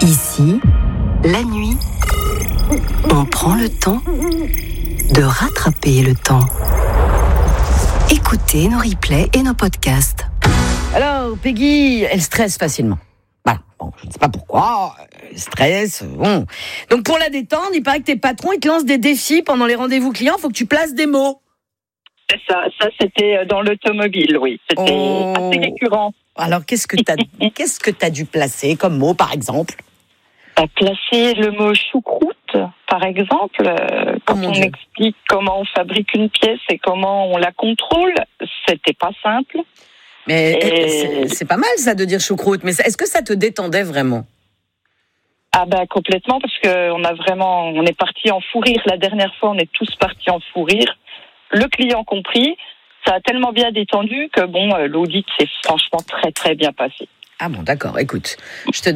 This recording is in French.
Ici, la nuit, on prend le temps de rattraper le temps. Écoutez nos replays et nos podcasts. Alors, Peggy, elle stresse facilement. Voilà. Bon, je ne sais pas pourquoi, elle stresse, bon. Donc, pour la détendre, il paraît que tes patrons, ils te lancent des défis pendant les rendez-vous clients, il faut que tu places des mots. C'est ça c'était dans l'automobile, oui. C'était assez récurrent. Alors, qu'est-ce que t'as dû placer comme mot, par exemple ? Placer le mot choucroute, par exemple, quand on explique comment on fabrique une pièce et comment on la contrôle, c'était pas simple. Mais c'est pas mal ça de dire choucroute, mais est-ce que ça te détendait vraiment ? Ah complètement, parce que on est partis en fou rire. La dernière fois, on est tous partis en fou rire. Le client compris, ça a tellement bien détendu que l'audit s'est franchement très très bien passé. Ah bon, d'accord, écoute, je te